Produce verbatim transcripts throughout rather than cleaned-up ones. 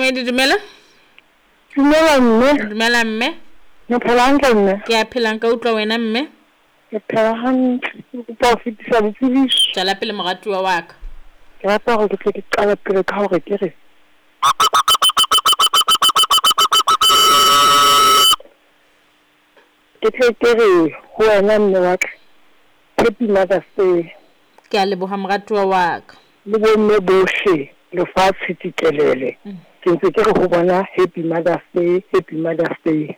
Hlokomedi dumela. Dumela mme. Dumela mme. Ne phela hantle mme. Ke a phela nka utlwa wena mme. Ke phela hantle. Ke tla fitisa ditsebiso. Tsala pele moratuwa wa ka. Ke rata gore ke tle ke qala pele ka hore ke re ke tle ke re ho wena mme wa ka. Happy Mother's Day. Ke a leboha moratuwa wa ka. Le bomme bohle lefatshe tikelele. Ke ntse ke re ho bona Happy Mother's Day, Happy Mother's Day.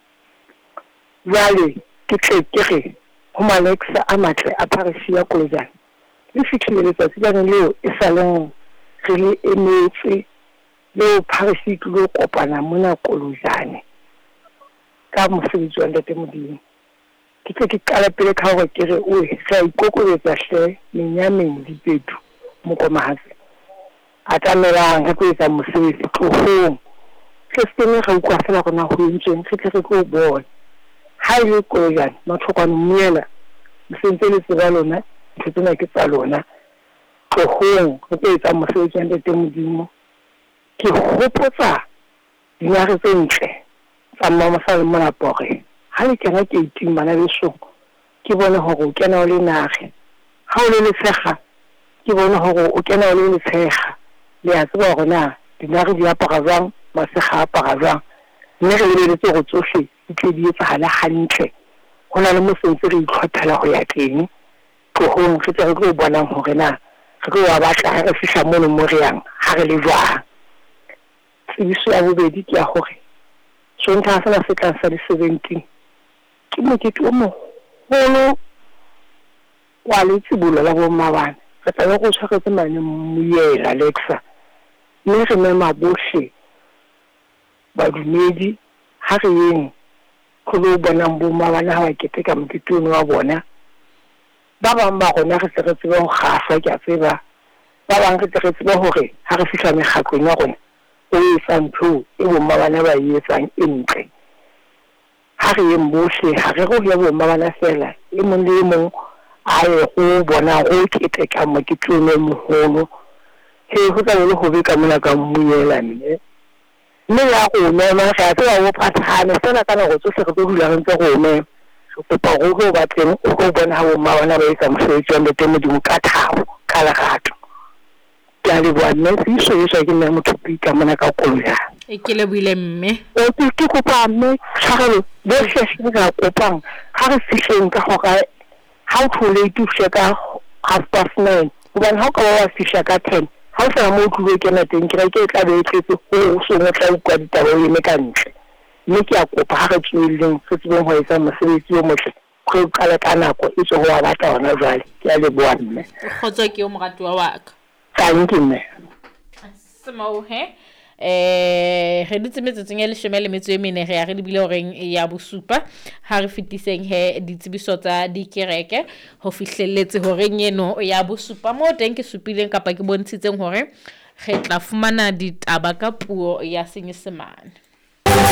Jwale ke tle ke re ho Alexa a matle a Parisi ya Kolojana. Le fihlile letsatsi la leo e saleng re le emetse leo Parisi ke lo kopana mona Kolojana ka mosebetsi wa Ntate Modimo. Ke tle ke qala pele ka hore ke re o sa ikokoletsa hle menyameng dipetu mokomahatsi a tlamelang ha go etsa mosebetsi tlohong se sene ga utlwa fela rona ho entseng se tle re go bona ha ile Kolojana mathokwana mmiela msentse le tseba lona ntse tsena ke tsa lona tlohong go etsa mosebetsi wa Ntate Modimo. Ke hopotsa dinare tse ntle tsa mama sa le mona pore ha le kena ke itimana le so ke bone hore o kena o le nare ha o le letshega ke bone hore o kena o le letshega le a tseba hore na dinare di apara jwang masega apara jwang mme re lebeletse go tsohle di tle di etsahala hantle ho na le mosentse re itlhophela ho ya teng tlohong re tle re tlo bonang hore na re tlo wa batla re fihla mono mo re yang ha re le jwang. Tsebiso ya bobedi ke ya hore Sontaha sena se tlang sa di seventeen ke mokete o moholo wa letsibulo la bommabana re tla go tshwaretse mane Mmuela Alexa mme re mema bohle badumedi ha re yeng go lo bona bommabana ha ba keteka mokete ono wa bona ba bang ba rona re se re tsebe go gafa ke a tseba ba bang re tle re tsebe hore ha re fihla mekgatlong ya rona o etsa ntho e bommabana ba e etsang e ntle ha re yeng bohle ha re go ya bommabana fela e mong le e mong a ye go bona go keteka mokete ono moholo he go tla le go be ka mona ka Mmuela mme mme ya go nna ga a tswa go phathana fela kana go tsohle go dula re ntse go nne go kopa go go batleng o go bona ha bommabana ba etsa mosebetsi wa Ntate Modimo ka thabo ka lerato. Ke a leboha mme se iso ke nna motho pika mona ka Kolojana. E ke le buile mme o ke ke kopa mme tshwarelo bo sheshe ga kopang ha re fihleng ka hore ha o thole tu sheka half past nine hobane ha o ka wa fihla ka ten ha o sa mo tlo kena teng ke ra ke tla be tletse go so mo tla ukwa ditaba e me ka ntle mme ke a kopa ha re tsweleng se tsebeng ho etsa mosebetsi o motle go qala ka nako e tso go wa batla ona jwale ke a leboha mme kgotso ke o moratuwa wa ka thank you mme Semao he eh re ditse metsotsong ya leshome le metso e mene re ya re dibile horeng ya bosupa ha re fitiseng he ditsebiso tsa dikereke ho fihlelletse horeng eno ya bosupa mo teng ke supileng kapa ke bontshitseng hore re tla fumana ditaba ka puo ya Senyesemane.